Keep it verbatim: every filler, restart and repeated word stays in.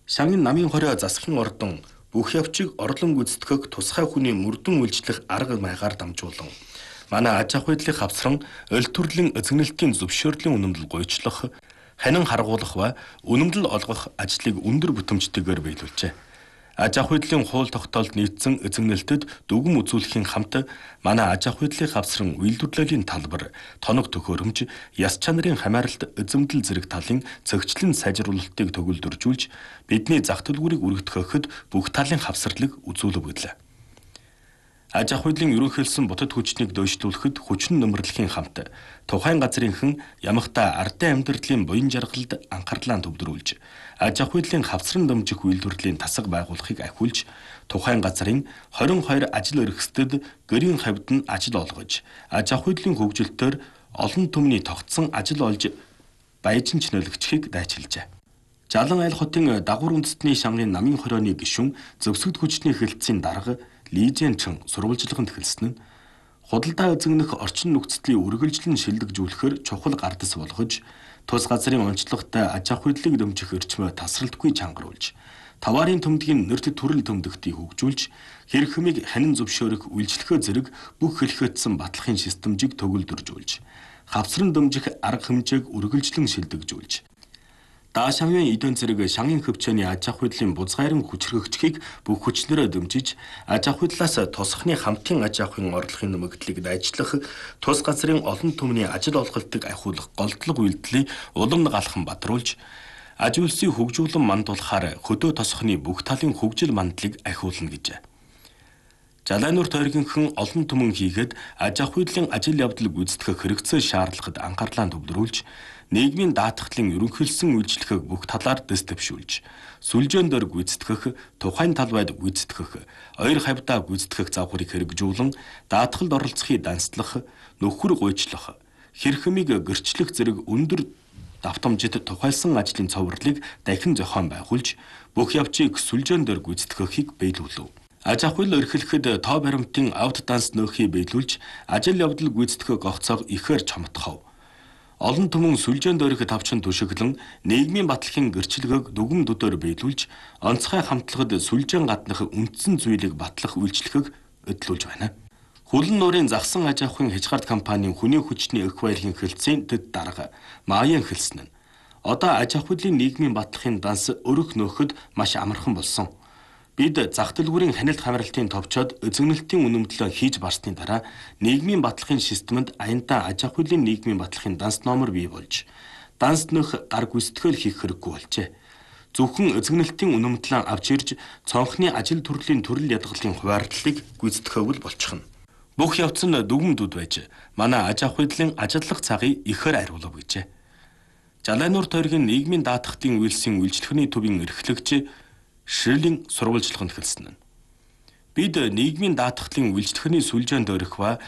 Шангын намын хорио засахын ордон бүх явцыг орлон гүйцэтгэх тусгай хүний мөрдөн үйлчлэх арга маягаар дамжуулан манай аж ахуй байдлыг хавсран оль төрлийн эзэгнэлтийн зөвшөөрлийн үнэмлэл гойчлох, ханин харгуулах ба үнэмлэл олгох ажлыг өндөр бүтэмжтэйгээр биелүүлжээ. Аж ахуй байдлын хууль тогтоолд нийцсэн эзэгнэлтэд дүгм үзүүлэхийн хамт манай аж ахуй байдлыг хавсран үйлдвэрлэлийн талбар, тоног төхөөрөмж, яс чанарын хамааралт эзэмдэл зэрэг талын цогцлон сайжруулалтыг төгөлдржүүлж бидний зах төлбөрийг өргөдөхөд бүх талын хавсралыг үзүүлэг билээ. Аж ахуй байдлын ерөнхийлсөн бутад хүчнийг дөйшлүүлэхэд хүчин нөмрлөхийн хамт тухайн газрынхан ямагта ардын амьдралын буян жаргалд анхаарлаа төвлөрүүлж аж ахуй байдлын хавсран дэмжих үйлдвэрлэлийн тасаг байгуулахыг ахиулж тухайн газрын хорин хоёр ажил өргөсдөд гэрийн хавьд нь ажил олгож аж ахуй байдлын хөгжилтөөр олон түмний тогтсон ажил олж баяжин чөлөөлөгчхийг дайчилжээ. Жалан айл хотын дагвар үндэстний шангын намын хорионы гишүүн зөвсгөд хүчний хэлтсийн дарга Лиженчин сурвалжлаганд эхэлсэн нь худалдаа эзэгнэх орчин нөхцөлийн үргэлжлэн шилдэгжүүлэхээр чухал гардас болгож тус газрын онцлогтой аж ахуй байдлыг дэмжих эрчмөө тасралтгүй чангаруулж таварын төмдгийн нэрт төрөл төмдөгтийг хөгжүүлж хэрэг хэмийг ханин зөвшөөрөх үйлчлэхээ зэрэг бүх хэлхэтсэн батлахын системжийг төгөлдржүүлж хавсран дэмжих арга хэмжээг үргэлжлэн шилдэгжүүлж Дааш хавийн эдэн зэрэг шангын хөвчөөний аж ахуй байдлын бузгайран хүчрхэгчхийг бүх хүчнэрээ дэмжиж аж ахуй талаас тусахны хамтын аж ахуйн орлогын нэмэгдлийг дайчлах тус газрын олон түмний ажил олголтыг ахиулах голдлого үйлдэлийг улам галхан бадруулж аж үйлсийг хөгжүүлэн мандуулахаар хөдөө тосхны бүх талын хөгжил мандлыг ахиулна гэжээ. Жалайнуур тойргийнхан олон түмэн хийгээд аж ахуй байдлын ажил явдал гүйцэтгэх хэрэгцээ шаардлагад анхаарлаа төвлөрүүлж нийгмийн даатгалын ерөнхийлсөн үйлчлэхийг бүх талаар дэс дэвшүүлж, сүлжээн дээр гүйцэтгэх, тухайн талбайд гүйцэтгэх, ойр хавьдаа гүйцэтгэх завхрыг хэрэгжүүлэн, даатгалд оролцохыг данслах, нөхөр гуйчлах, хэрэг хэмийг гэрчлэх зэрэг өндөр давтамжид тухайлсан ажлын цоврлыг дахин зохион байгуулж, бүх явцыг сүлжээн дээр гүйцэтгэхийг биелүүлв. Аж ахуй эрхлэхэд тоо баримтын авт данс нөхийг биелүүлж, ажил явдал гүйцэтгэх гогцоог ихээр чамдхав. Олон түмэн сүлжээн дээрх тавчин түшиглэн нийгмийн батлахын гэрчлэгийг дүгм төдөр биелүүлж онцгой хамтлагад сүлжээн гаднах үндсэн зүйлийг батлах үйлчлэгийг өдлүүлж байна. Хүлэн нуурын загсан аж ахуйн хязгаарт компанийн хүний хүчний эх баярын хэлтсийн дэд дарга Маян хэлсэн нь одоо аж ахуй байдлын нийгмийн батлахын данс өрөх нөхөд маш амархан болсон. Бид зах төлбөрийн хяналт хамралтын товчоод эзэгнэлтийн үнэмлэлөө хийж барсны дараа нийгмийн батлахын системд аянтаа аж ахуй байдлын нийгмийн батлахын данс номер бий болж данс нөх гар гүйцэтгэл хийх хэрэггүй болжээ. Зөвхөн эзэгнэлтийн үнэмлэлээ авч ирж цонхны ажил төрлийн төрөл ядгалын хуваарлалыг гүйцэтгэхөв болчихно. Бүх явц нь дүгмдүүд байж манай аж ахуй байдлын ажиллах цагийг ихээр ариулав гэжээ. Жалайнуур тойргийн нийгмийн даатгалтын үйлсийн үйлчлэхний төвийн эрхлэгч Ширлийн сурвалжлаганд эхэлсэн нь бид нийгмийн даатгалын үйлчлэхний сүлжээн дээрх ба